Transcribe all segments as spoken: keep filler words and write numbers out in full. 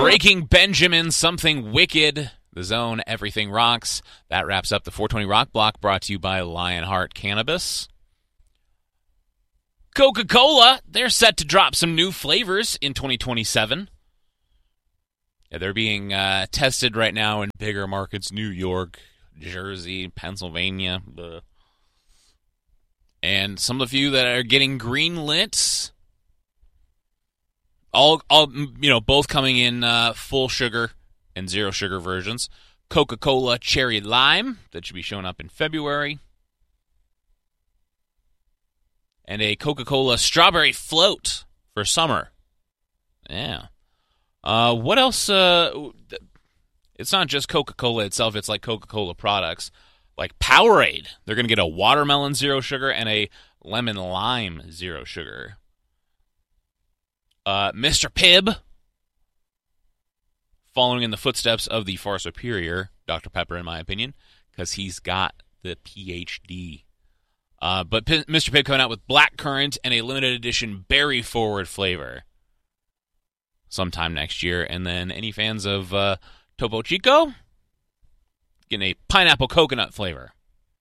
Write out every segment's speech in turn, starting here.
Breaking Benjamin, Something Wicked. The Zone, Everything Rocks. That wraps up the four twenty Rock Block, brought to you by Lionheart Cannabis. Coca-Cola, they're set to drop some new flavors in twenty twenty-seven. Yeah, they're being uh, tested right now in bigger markets, New York, Jersey, Pennsylvania. Blah. And some of the few that are getting green lit, all, all you know, both coming in uh, full sugar and zero sugar versions. Coca-Cola Cherry Lime, that should be showing up in February. And a Coca-Cola Strawberry Float for summer. Yeah. Uh, what else? Uh, it's not just Coca-Cola itself. It's like Coca-Cola products. Like Powerade. They're going to get a watermelon zero sugar and a lemon lime zero sugar. Uh, Mister Pibb, following in the footsteps of the far superior Doctor Pepper, in my opinion, because he's got the P H D. Uh, but P- Mister Pibb coming out with blackcurrant and a limited edition berry forward flavor sometime next year. And then any fans of uh, Topo Chico, getting a pineapple coconut flavor.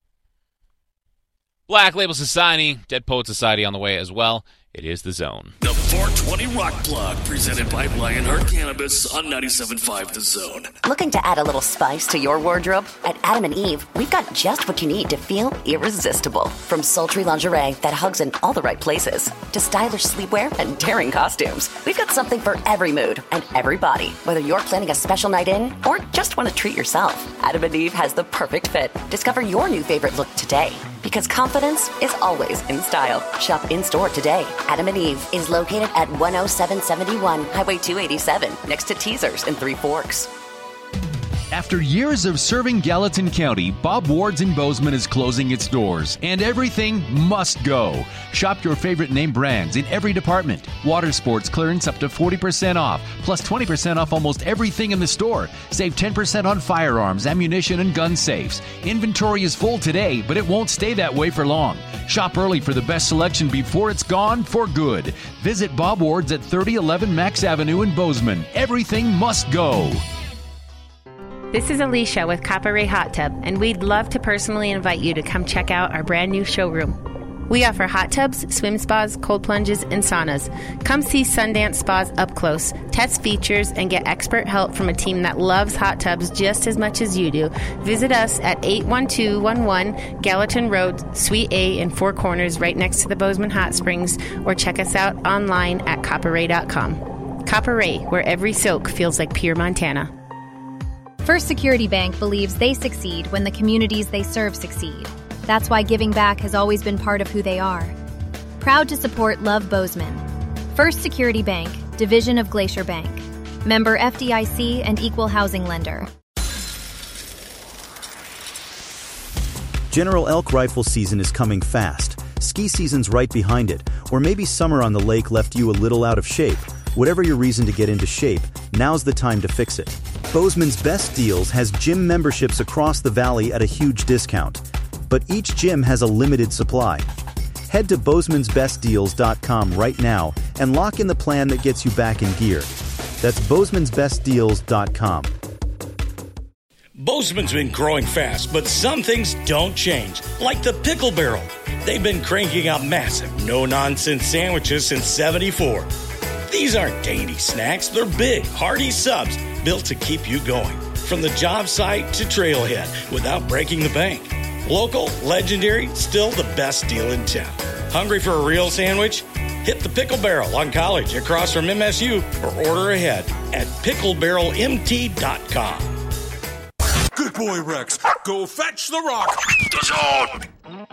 Black Label Society, Dead Poet Society on the way as well. It is The Zone. The four twenty Rock Blog, presented by Lionheart Cannabis on ninety-seven point five The Zone. Looking to add a little spice to your wardrobe? At Adam and Eve, we've got just what you need to feel irresistible. From sultry lingerie that hugs in all the right places, to stylish sleepwear and daring costumes, we've got something for every mood and every body. Whether you're planning a special night in or just want to treat yourself, Adam and Eve has the perfect fit. Discover your new favorite look today, because confidence is always in style. Shop in-store today. Adam and Eve is located at one oh seven seventy-one Highway two eighty-seven, next to Teasers in Three Forks. After years of serving Gallatin County, Bob Ward's in Bozeman is closing its doors, and everything must go. Shop your favorite name brands in every department. Water sports clearance up to forty percent off, plus twenty percent off almost everything in the store. Save ten percent on firearms, ammunition, and gun safes. Inventory is full today, but it won't stay that way for long. Shop early for the best selection before it's gone for good. Visit Bob Ward's at thirty eleven Max Avenue in Bozeman. Everything must go. This is Alicia with Copper Ray Hot Tub, and we'd love to personally invite you to come check out our brand new showroom. We offer hot tubs, swim spas, cold plunges, and saunas. Come see Sundance Spas up close, test features, and get expert help from a team that loves hot tubs just as much as you do. Visit us at eight one two one one Gallatin Road, Suite A in Four Corners, right next to the Bozeman Hot Springs, or check us out online at copper ray dot com. Copper Ray, where every soak feels like pure Montana. First Security Bank believes they succeed when the communities they serve succeed. That's why giving back has always been part of who they are. Proud to support Love Bozeman. First Security Bank, division of Glacier Bank. Member F D I C and equal housing lender. General Elk rifle season is coming fast. Ski season's right behind it. Or maybe summer on the lake left you a little out of shape. Whatever your reason to get into shape, now's the time to fix it. Bozeman's Best Deals has gym memberships across the valley at a huge discount. But each gym has a limited supply. Head to Bozeman's Best Deals dot com right now and lock in the plan that gets you back in gear. That's Bozeman's Best Deals dot com. Bozeman's been growing fast, but some things don't change, like the Pickle Barrel. They've been cranking out massive, no-nonsense sandwiches since seventy-four. These aren't dainty snacks, they're big, hearty subs built to keep you going. From the job site to trailhead without breaking the bank. Local, legendary, still the best deal in town. Hungry for a real sandwich? Hit the Pickle Barrel on College across from M S U or order ahead at pickle barrel m t dot com. Good boy, Rex. Go fetch the rock. The Zone.